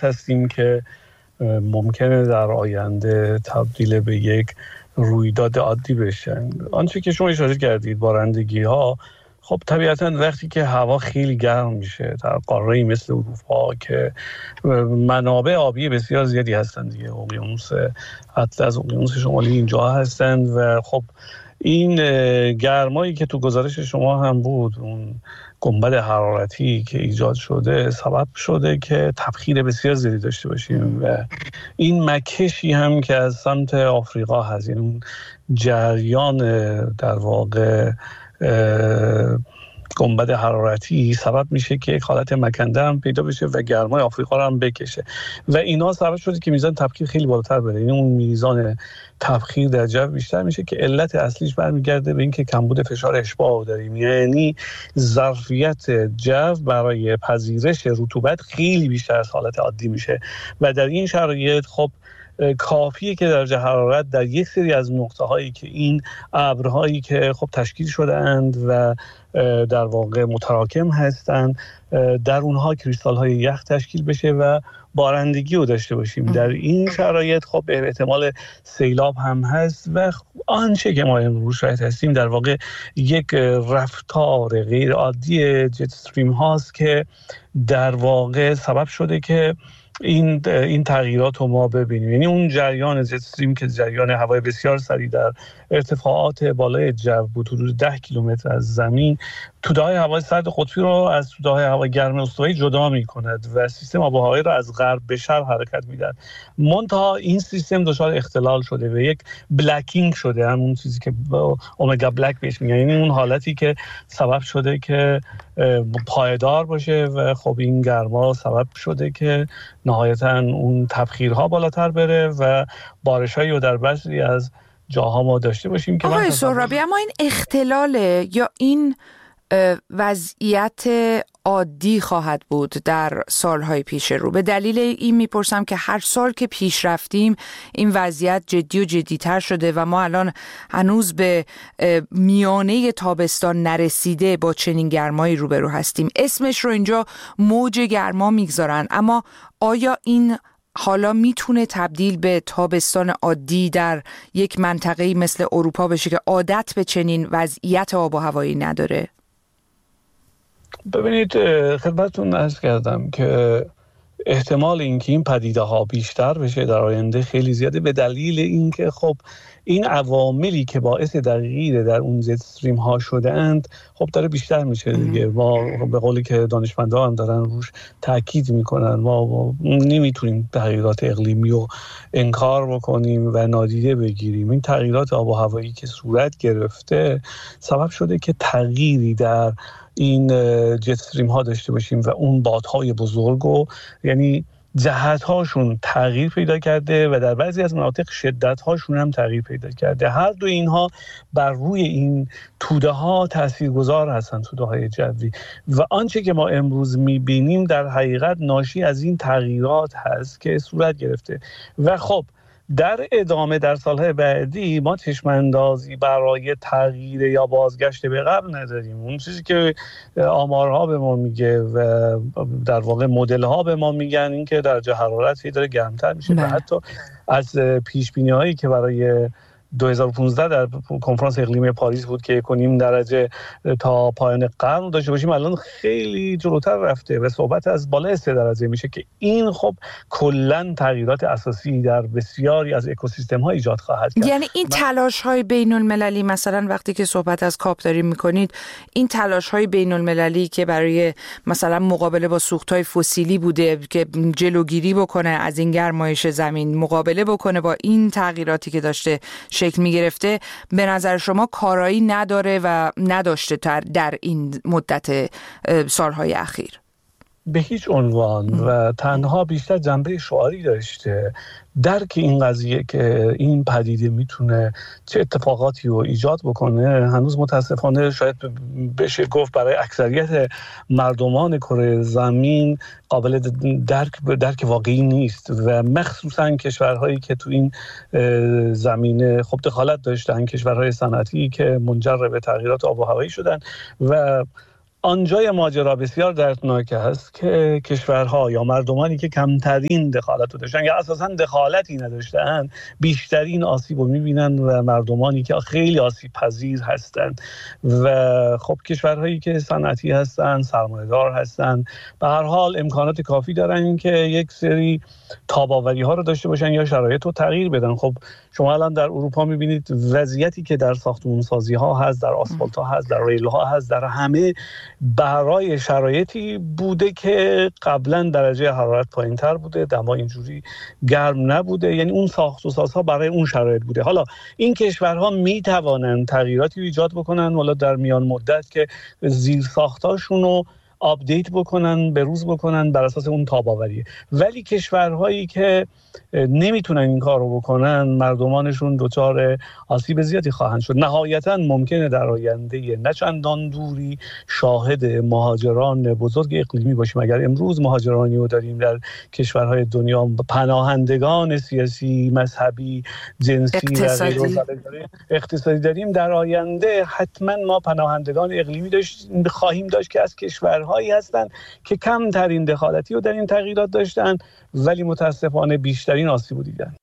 حالت هستیم که ممکنه در آینده تبدیل به یک رویداد عادی بشن. آنچه که شما اشاره کردید، بارندگی ها، خب طبیعتاً وقتی که هوا خیلی گرم میشه در قاره‌ای مثل اروپا که منابع آبی بسیار زیادی هستند دیگه، اقیانوس اطلس، اقیانوس شمالی اینجا هستند و خب این گرمایی که تو گزارش شما هم بود، اون گنبد حرارتی که ایجاد شده سبب شده که تبخیر بسیار زیادی داشته باشیم و این مکشی هم که از سمت آفریقا هست، یعنی اون جریان در واقع گنبد حرارتی سبب میشه که یک حالت مکنده هم پیدا بشه و گرمای آفریقا رو هم بکشه و اینا سبب شده که میزان تبخیر خیلی بالاتر بره. یعنی اون میزان تبخیر در جو بیشتر میشه که علت اصلیش برمیگرده به اینکه کمبود فشار اشباع داریم، یعنی ظرفیت جو برای پذیرش رطوبت خیلی بیشتر از حالت عادی میشه و در این شرایط خب کافیه که درجه حرارت در یک سری از نقطه هایی که این ابرهایی که خب تشکیل شده اند و در واقع متراکم هستند در اونها کریستال های یخ تشکیل بشه و بارندگی رو داشته باشیم. در این شرایط خب احتمال سیلاب هم هست و آنچه که ما امروز شاهد هستیم در واقع یک رفتار غیر عادی جت استریم هاست که در واقع سبب شده که این تغییرات رو ما ببینیم. یعنی اون جریان جت استریم که جریان هوای بسیار سریع در ارتفاعات بالای جو بود، حدود 10 کیلومتر از زمین، توده‌های هوای سرد قطبی رو از توده‌های هوای گرم استوایی جدا می‌کند و سیستم آب و هوایی رو از غرب به شرق حرکت می‌دهد. منتها این سیستم دچار اختلال شده و یک بلکینگ شده، همون چیزی که اومگا بلک بهش میگن، یعنی اون حالتی که سبب شده که پایدار باشه و خب این گرما سبب شده که نهایتاً اون تبخیرها بالاتر بره و بارش‌هایی رو در بعضی از جاها ما داشته باشیم. که آقای سهرابی، اما این اختلاله یا این وضعیت عادی خواهد بود در سالهای پیش رو؟ به دلیل این میپرسم که هر سال که پیش رفتیم این وضعیت جدی و جدی‌تر شده و ما الان هنوز به میانه تابستان نرسیده با چنین گرمایی روبرو هستیم. اسمش رو اینجا موج گرما میگذارن، اما آیا این حالا میتونه تبدیل به تابستان عادی در یک منطقه‌ای مثل اروپا بشه که عادت به چنین وضعیت آب و هوایی نداره؟ ببینید، خدمتتون عرض کردم که احتمال اینکه این پدیده ها بیشتر بشه در آینده خیلی زیاده، به دلیل اینکه خب این عواملی که باعث تغییر در اون جت استریم ها شده اند خب داره بیشتر میشه دیگه. ما به قولی که دانشمندان هم دارن روش تاکید میکنن، ما نمیتونیم تغییرات اقلیمی رو انکار بکنیم و نادیده بگیریم. این تغییرات آب و هوایی که صورت گرفته سبب شده که تغییری در این جت استریم ها داشته باشیم و اون بادهای بزرگو، یعنی جهت هاشون تغییر پیدا کرده و در بعضی از مناطق شدت هاشون هم تغییر پیدا کرده. هر دو اینها بر روی این توده ها تاثیرگذار هستن، توده های جوی، و آنچه که ما امروز میبینیم در حقیقت ناشی از این تغییرات هست که صورت گرفته. و خب در ادامه در سالهای بعدی ما چشم‌اندازی برای تغییر یا بازگشت به قبل نداریم. اون چیزی که آمارها به ما میگه و در واقع مدل‌ها به ما میگن این که درجه حرارت داره گرمتر میشه و حتی از پیش‌بینی‌هایی که برای 2015 در کنفرانس اقلیمی پاریس بود که 1.5 درجه تا پایان قرن داشته باشیم، الان خیلی جلوتر رفته و صحبت از بالای 3 درجه میشه که این خب کلا تغییرات اساسی در بسیاری از اکوسیستم ها ایجاد خواهد کرد. یعنی این تلاش های بین المللی، مثلا وقتی که صحبت از کاپ داریم میکنید، این تلاش های بین المللی که برای مثلا مقابله با سوخت های فسیلی بوده که جلوگیری بکنه از این گرمایش زمین، مقابله بکنه با این تغییراتی که داشته شکل میگرفته، به نظر شما کارایی نداره و نداشته در این مدت سالهای اخیر؟ به هیچ عنوان و تنها بیشتر جنبه شعاری داشته. درک این قضیه که این پدیده میتونه چه اتفاقاتی رو ایجاد بکنه هنوز متاسفانه شاید بشه گفت برای اکثریت مردمان کره زمین قابل درک واقعی نیست و مخصوصا کشورهایی که تو این زمینه خب دخالت داشتن، کشورهای صنعتی که منجر به تغییرات آب و هوایی شدن و آنجای ماجرا بسیار دردناک است که کشورها یا مردمانی که کمترین دخالت رو داشتن یا اساساً دخالتی نداشتن بیشترین آسیب رو میبینن و مردمانی که خیلی آسیب پذیر هستن و خب کشورهایی که صنعتی هستن، سرمایه‌دار هستن، به هر حال امکانات کافی دارن که یک سری تاب‌آوری ها رو داشته باشن یا شرایط رو تغییر بدن. خب شما الان در اروپا میبینید وضعیتی که در ساختمان‌سازی ها هست، در آسفالت ها هست، در ریل ها هست، در همه برای شرایطی بوده که قبلا درجه حرارت پایین‌تر بوده، دما اینجوری گرم نبوده، یعنی اون ساخت و سازها برای اون شرایط بوده. حالا این کشورها میتوانند تغییراتی ایجاد بکنن والا در میان مدت که زیرساختاشون رو آپدیت بکنن، بروز بکنن بر اساس اون تاب‌آوری. ولی کشورهایی که نمیتونن این کار رو بکنن مردمانشون دچار آسیب زیادی خواهند شد. نهایتاً ممکنه در آینده نه چندان دوری شاهد مهاجران بزرگ اقلیمی باشیم. اگر امروز مهاجرانی رو داریم در کشورهای دنیا، پناهندگان سیاسی، مذهبی، جنسی اقتصادی داریم، در آینده حتما ما پناهندگان اقلیمی خواهیم داشت که از کشورهایی هستند که کمترین دخالتی رو در این تغییرات داشتن ولی متاسفانه بیشترین آسیب رو دیدن.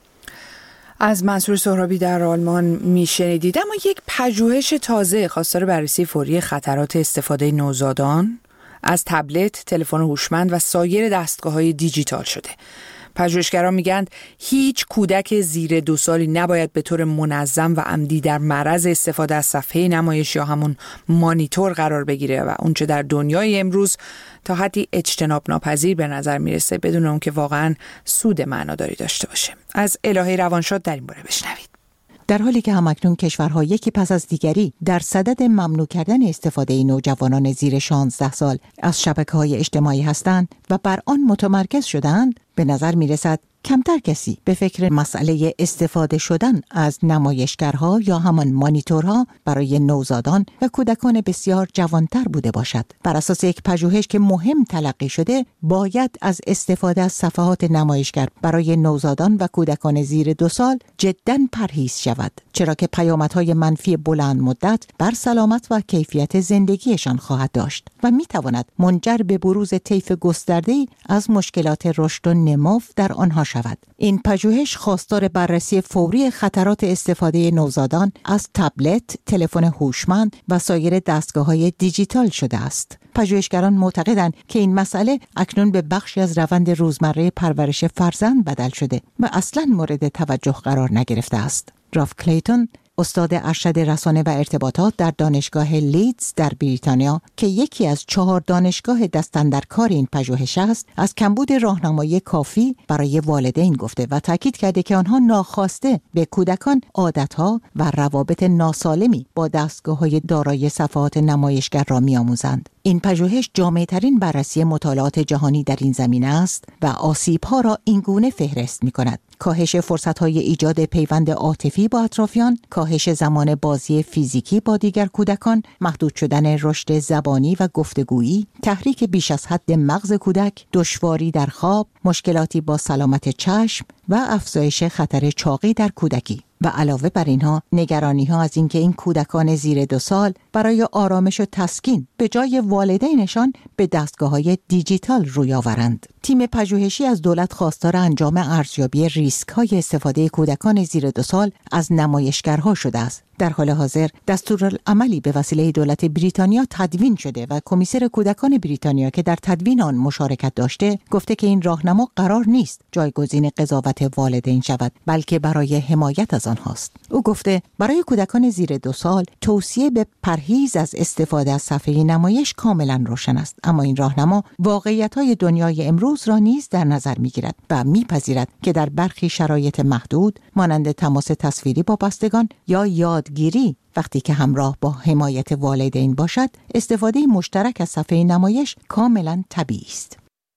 از منصور سهرابی در آلمان میشنیدید. اما یک پژوهش تازه خواستار بررسی فوری خطرات استفاده نوزادان از تبلت، تلفن هوشمند و سایر دستگاه‌های دیجیتال شده. پژوهشگران میگن هیچ کودک زیر 2 سالی نباید به طور منظم و عمدی در معرض استفاده از صفحه نمایش یا همون مانیتور قرار بگیره و اونچه در دنیای امروز تا حدی اجتناب ناپذیر به نظر میرسه بدون اون که واقعا سود معناداری داشته باشه. از الهه روانشاد در این باره بشنوید. در حالی که همکنون کشورها یکی پس از دیگری در صدد ممنوع کردن استفاده نوجوانان زیر 16 سال از شبکه‌های اجتماعی هستند و بر آن متمرکز شدند، به نظر می‌رسد کمتر کسی به فکر مسئله استفاده شدن از نمایشگرها یا همان مانیتورها برای نوزادان و کودکان بسیار جوانتر بوده باشد. بر اساس یک پژوهش که مهم تلقی شده، باید از استفاده از صفحات نمایشگر برای نوزادان و کودکان زیر 2 سال جداً پرهیز شود، چرا که پیامدهای منفی بلند مدت بر سلامت و کیفیت زندگیشان خواهد داشت و میتواند منجر به بروز طیف گسترده‌ای از مشکلات رشد و نمو در آنها شود. این پژوهش خواستار بررسی فوری خطرات استفاده نوزادان از تبلت، تلفن هوشمند و سایر دستگاه‌های دیجیتال شده است. پژوهشگران معتقدند که این مسئله اکنون به بخشی از روند روزمره پرورش فرزند بدل شده و اصلاً مورد توجه قرار نگرفته است. راف کلیتون، استاد ارشد رسانه و ارتباطات در دانشگاه لیدز در بریتانیا که یکی از 4 دانشگاه دستاندرکار این پژوهش است، از کمبود راهنمایی کافی برای والدین گفته و تاکید کرده که آنها ناخواسته به کودکان عادتها و روابط ناسالمی با دستگاه‌های دارای صفحات نمایشگر را می‌آموزند. این پژوهش جامع‌ترین بررسی مطالعات جهانی در این زمینه است و آسیب‌ها را اینگونه فهرست می‌کند: کاهش فرصت‌های ایجاد پیوند عاطفی با اطرافیان، کاهش زمان بازی فیزیکی با دیگر کودکان، محدود شدن رشد زبانی و گفتگویی، تحریک بیش از حد مغز کودک، دشواری در خواب، مشکلاتی با سلامت چشم و افزایش خطر چاقی در کودکی. و علاوه بر اینها نگرانی‌ها از اینکه این کودکان زیر 2 سال برای آرامش و تسکین به جای والدینشان به دستگاه‌های دیجیتال روی آورند. تیم پژوهشی از دولت خواستار انجام ارزیابی ریسک‌های استفاده کودکان زیر 2 سال از نمایشگرها شده است. در حال حاضر دستورالعملی به وسیله دولت بریتانیا تدوین شده و کمیسر کودکان بریتانیا که در تدوین آن مشارکت داشته گفته که این راهنما قرار نیست جایگزین قضاوت والدین شود، بلکه برای حمایت از آنهاست. او گفته برای کودکان زیر 2 سال توصیه به پرهیز از استفاده از صفحه نمایش کاملا روشن است، اما این راهنما واقعیت‌های دنیای امروز را نیز در نظر می‌گیرد و می‌پذیرد که در برخی شرایط محدود مانند تماس تصویری با بستگان یا یادگیری وقتی که همراه با حمایت والدین باشد، استفاده مشترک از صفحه نمایش کاملا طبیعی است.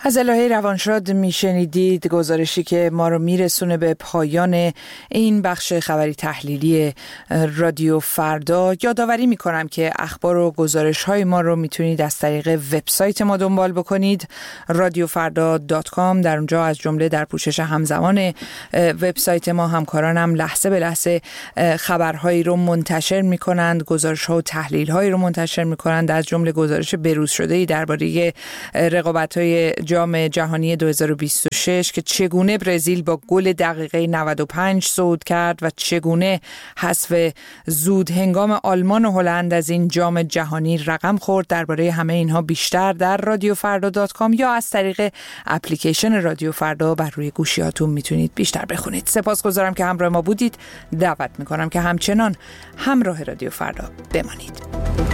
از الهه روانشاد میشنیدید گزارشی که ما رو میرسونه به پایان این بخش خبری تحلیلی رادیو فردا. یادآوری میکنم که اخبار و گزارش های ما رو میتونید از طریق وبسایت ما دنبال بکنید، radiofarda.com. در اونجا از جمله در پوشش همزمان وبسایت ما همکارانم لحظه به لحظه خبرهایی رو منتشر میکنند، گزارش ها و تحلیل هایی رو منتشر میکنند، از جمله گزارش بروز شده‌ای درباره رقابت های جام جهانی 2026 که چگونه برزیل با گل دقیقه 95 صعود کرد و چگونه حذف زود هنگام آلمان و هلند از این جام جهانی رقم خورد. درباره همه اینها بیشتر در radiofarda.com یا از طریق اپلیکیشن رادیو فردا بر روی گوشیاتون میتونید بیشتر بخونید. سپاسگزارم که همراه ما بودید. دعوت میکنم که همچنان همراه رادیو فردا بمانید.